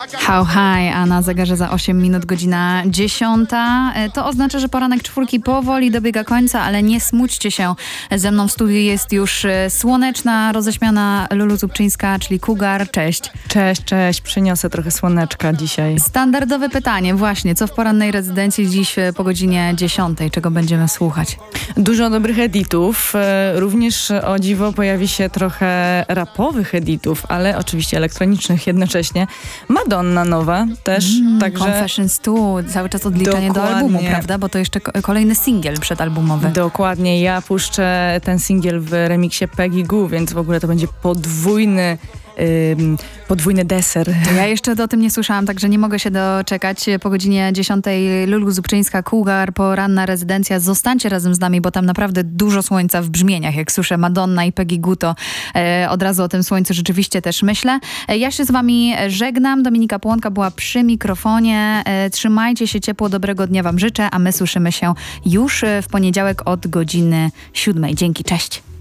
How High, a na zegarze za 8 minut godzina 10. To oznacza, że poranek czwórki powoli dobiega końca, ale nie smućcie się. Ze mną w studiu jest już słoneczna, roześmiana Lulu Zubczyńska, czyli Cougar. Cześć. Cześć. Przyniosę trochę słoneczka dzisiaj. Standardowe pytanie właśnie. Co w porannej rezydencji dziś po godzinie 10? Czego będziemy słuchać? Dużo dobrych editów. Również o dziwo pojawi się trochę rapowych editów, ale oczywiście elektronicznych jednocześnie. Madonna nowa też. Także Confessions 2, cały czas odliczanie do albumu, prawda? Bo to jeszcze kolejny singiel przedalbumowy. Dokładnie. Ja puszczę ten singiel w remiksie Peggy Goo, więc w ogóle to będzie podwójny deser. Ja jeszcze o tym nie słyszałam, także nie mogę się doczekać. Po godzinie 10 Lulu Zubczyńska, Cougar, poranna rezydencja. Zostańcie razem z nami, bo tam naprawdę dużo słońca w brzmieniach. Jak słyszę Madonna i Peggy Goo, to od razu o tym słońcu rzeczywiście też myślę. Ja się z wami żegnam. Dominika Płonka była przy mikrofonie. Trzymajcie się ciepło, dobrego dnia wam życzę, a my słyszymy się już w poniedziałek od godziny 7. Dzięki, cześć.